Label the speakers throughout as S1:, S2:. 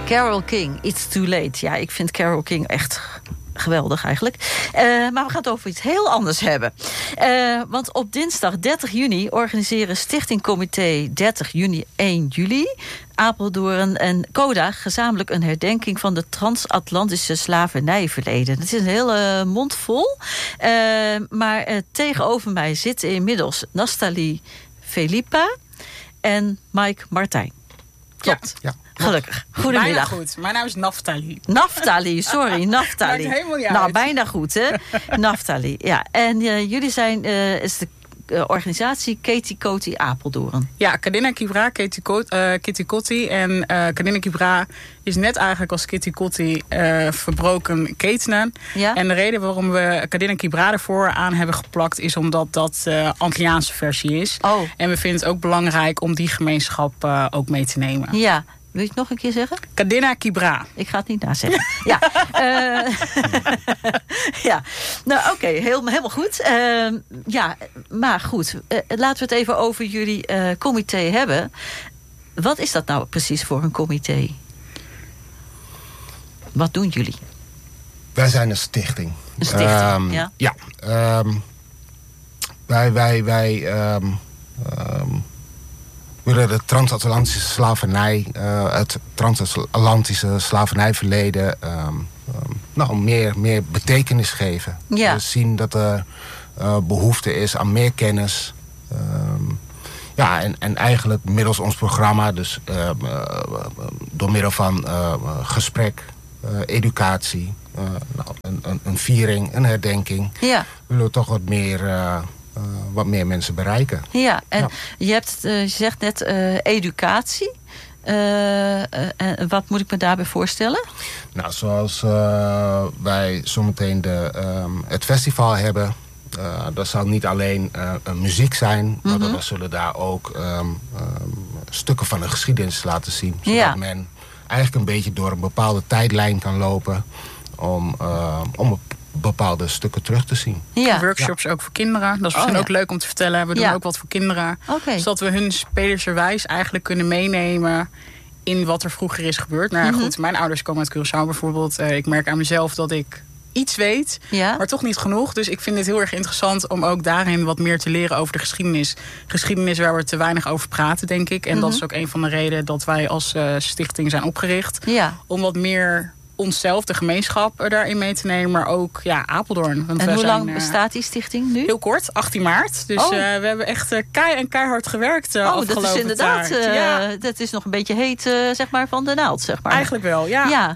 S1: Carole King, It's Too Late. Ja, ik vind Carole King echt geweldig eigenlijk. Maar we gaan het over iets heel anders hebben. Want op dinsdag 30 juni organiseren Stichting Comité 30 juni 1 juli... Apeldoorn en CODA gezamenlijk een herdenking van de transatlantische slavernijverleden. Het is een hele mond vol. Maar tegenover mij zitten inmiddels Naftali Felipa en Mike Martijn. Klopt. Ja. Gelukkig. Goedemiddag.
S2: Bijna goed. Mijn naam is Naftali.
S1: Naftali, sorry. Naftali.
S2: Maakt helemaal niet uit.
S1: Nou, bijna goed, hè? Naftali, ja. En jullie zijn, is de organisatie Keti Koti Apeldoorn.
S2: Ja, Kadina Kibra, Kitty Kotti. En Kadina Kibra is net eigenlijk als Kitty Kotti verbroken ketenen. Ja? En de reden waarom we Kadina Kibra ervoor aan hebben geplakt is omdat dat de Antilliaanse versie is. Oh. En we vinden het ook belangrijk om die gemeenschap ook mee te nemen. Ja.
S1: Wil je het nog een keer zeggen?
S2: Kadina Kibra.
S1: Ik ga het niet nazeggen. Ja. Ja. Nou, oké. Helemaal goed. Ja, maar goed. Laten we het even over jullie comité hebben. Wat is dat nou precies voor een comité? Wat doen jullie?
S3: Wij zijn een stichting.
S1: Een stichting, ja.
S3: Ja. Wij willen de transatlantische slavernij, het transatlantische slavernijverleden meer betekenis geven.
S1: Ja.
S3: We zien dat er behoefte is aan meer kennis. En eigenlijk middels ons programma, dus door middel van gesprek, educatie, een viering, een herdenking, willen we toch wat meer mensen bereiken.
S1: Ja, en je zegt net educatie. Wat moet ik me daarbij voorstellen?
S3: Nou, zoals wij zometeen het festival hebben. Dat zal niet alleen muziek zijn, maar we zullen daar ook stukken van de geschiedenis laten zien. Zodat men eigenlijk een beetje door een bepaalde tijdlijn kan lopen om bepaalde stukken terug te zien.
S2: Ja. Workshops ook voor kinderen. Dat is misschien ook leuk om te vertellen. We doen ook wat voor kinderen. Zodat we hun spelerserwijs eigenlijk kunnen meenemen in wat er vroeger is gebeurd. Nou ja, goed, mijn ouders komen uit Curaçao bijvoorbeeld. Ik merk aan mezelf dat ik iets weet, maar toch niet genoeg. Dus ik vind het heel erg interessant om ook daarin wat meer te leren over de geschiedenis. Geschiedenis waar we te weinig over praten, denk ik. En dat is ook een van de redenen dat wij als stichting zijn opgericht. Ja. Om wat meer onszelf, de gemeenschap, daarin mee te nemen. Maar ook Apeldoorn. Want
S1: en hoe lang bestaat die stichting nu?
S2: Heel kort, 18 maart. Dus we hebben echt keihard gewerkt afgelopen
S1: dat is inderdaad, dat is nog een beetje heet, zeg maar, van de naald, zeg maar.
S2: Eigenlijk wel, ja.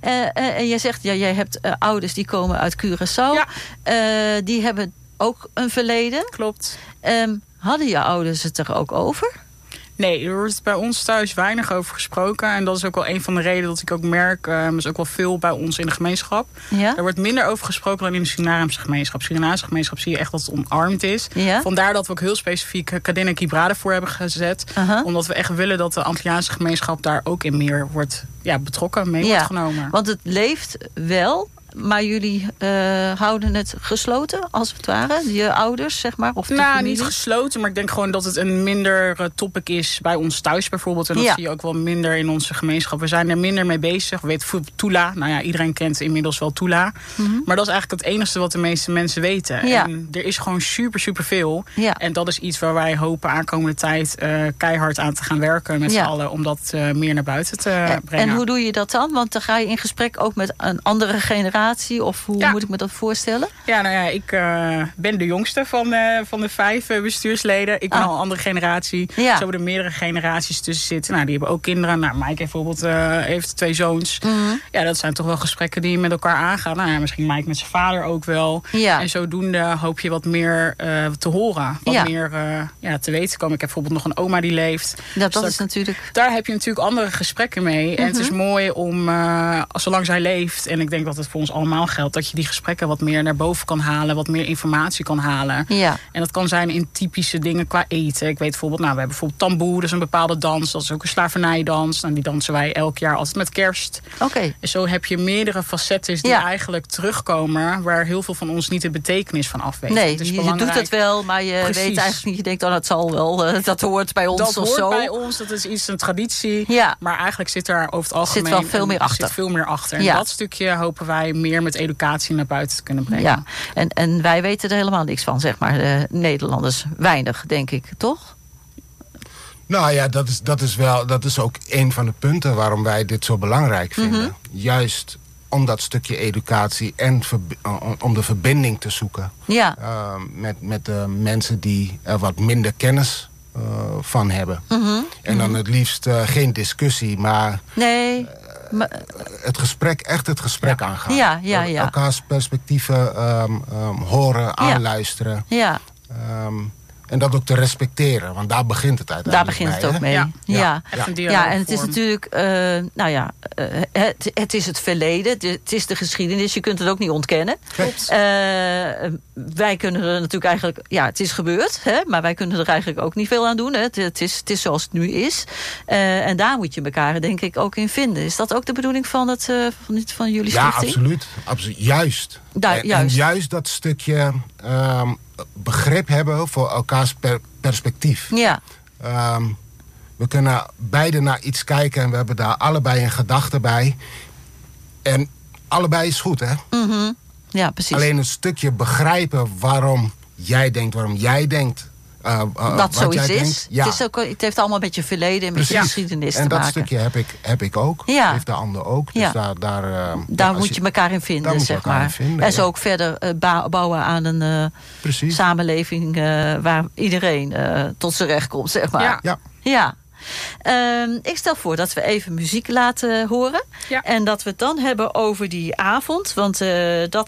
S1: En jij zegt, jij hebt ouders die komen uit Curaçao. Ja. Die hebben ook een verleden.
S2: Klopt.
S1: Hadden je ouders het er ook over?
S2: Nee, er wordt bij ons thuis weinig over gesproken. En dat is ook wel een van de redenen dat ik ook merk. Er is ook wel veel bij ons in de gemeenschap. Ja? Er wordt minder over gesproken dan in de Surinaamse gemeenschap. Surinaamse gemeenschap zie je echt dat het omarmd is. Ja? Vandaar dat we ook heel specifiek Kadina Kibra ervoor hebben gezet. Omdat we echt willen dat de Antilliaanse gemeenschap daar ook in meer wordt betrokken, wordt genomen.
S1: Want het leeft wel, maar jullie houden het gesloten, als het ware? Je ouders, zeg maar? Of
S2: niet gesloten, maar ik denk gewoon dat het een minder topic is bij ons thuis bijvoorbeeld. En dat zie je ook wel minder in onze gemeenschap. We zijn er minder mee bezig. We weten Tula. Nou ja, iedereen kent inmiddels wel Tula. Maar dat is eigenlijk het enige wat de meeste mensen weten. Ja. En er is gewoon super veel. Ja. En dat is iets waar wij hopen aankomende tijd keihard aan te gaan werken met z'n allen. Om dat meer naar buiten te brengen. En
S1: hoe doe je dat dan? Want dan ga je in gesprek ook met een andere generatie. Of hoe moet ik me dat voorstellen?
S2: Ja, nou ja, ik ben de jongste van de 5 bestuursleden. Ik ben al een andere generatie. Ja. Zo hebben er meerdere generaties tussen zitten. Nou, die hebben ook kinderen. Nou, Mike bijvoorbeeld heeft 2 zoons. Ja, dat zijn toch wel gesprekken die je met elkaar aangaan. Nou ja, misschien Mike met zijn vader ook wel. Ja. En zodoende hoop je wat meer te horen. Wat meer te weten komen. Ik heb bijvoorbeeld nog een oma die leeft.
S1: Dat is natuurlijk...
S2: Daar heb je natuurlijk andere gesprekken mee. En het is mooi om, zolang zij leeft, en ik denk dat het voor ons allemaal geldt, dat je die gesprekken wat meer naar boven kan halen, wat meer informatie kan halen.
S1: Ja.
S2: En dat kan zijn in typische dingen qua eten. Ik weet bijvoorbeeld, we hebben bijvoorbeeld tamboer, dat is een bepaalde dans. Dat is ook een slavernijdans. En die dansen wij elk jaar altijd met kerst.
S1: Oké.
S2: En zo heb je meerdere facetten die eigenlijk terugkomen, waar heel veel van ons niet de betekenis van af weten.
S1: Nee, je doet het wel, maar je weet eigenlijk niet. Je denkt, dat zal wel, dat hoort bij ons
S2: dat
S1: of zo.
S2: Dat hoort bij ons, dat is iets, een traditie.
S1: Ja.
S2: Maar eigenlijk zit daar over het algemeen
S1: wel veel meer achter.
S2: Zit veel meer achter.
S1: Ja.
S2: En dat stukje hopen wij meer met educatie naar buiten te kunnen brengen.
S1: Ja, en wij weten er helemaal niks van, zeg maar. Nederlanders, weinig, denk ik, toch?
S3: Nou ja, dat is ook een van de punten waarom wij dit zo belangrijk vinden. Juist om dat stukje educatie en om de verbinding te zoeken.
S1: Ja.
S3: Met de mensen die er wat minder kennis van hebben. En dan het liefst geen discussie, maar...
S1: Nee.
S3: Het gesprek aangaan.
S1: Ja.
S3: Elkaars perspectieven horen, aanluisteren.
S1: Ja.
S3: En dat ook te respecteren, want daar begint het uiteindelijk
S1: Daar begint het ook mee. Ja, en het is natuurlijk... het is het verleden. Het is de geschiedenis. Je kunt het ook niet ontkennen.
S2: Klopt.
S1: Wij kunnen er natuurlijk eigenlijk... Ja, het is gebeurd. Hè, maar wij kunnen er eigenlijk ook niet veel aan doen. Hè. Het is zoals het nu is. En daar moet je elkaar denk ik ook in vinden. Is dat ook de bedoeling van jullie stichting?
S3: Ja, absoluut. Juist. En juist dat stukje... begrip hebben voor elkaars perspectief.
S1: Ja.
S3: We kunnen beide naar iets kijken en we hebben daar allebei een gedachte bij. En allebei is goed, hè?
S1: Ja, precies.
S3: Alleen een stukje begrijpen waarom jij denkt.
S1: Dat zoiets is.
S3: Denkt, ja.
S1: Het heeft allemaal met je verleden en met je geschiedenis te maken.
S3: En dat stukje heb ik ook.
S1: Ja.
S3: Heeft de ander ook. Dus
S1: daar moet je elkaar in vinden, zeg maar. En zo ook verder bouwen aan een samenleving waar iedereen tot zijn recht komt, zeg maar. Ja. Ik stel voor dat we even muziek laten horen. Ja. En dat we het dan hebben over die avond. Want dat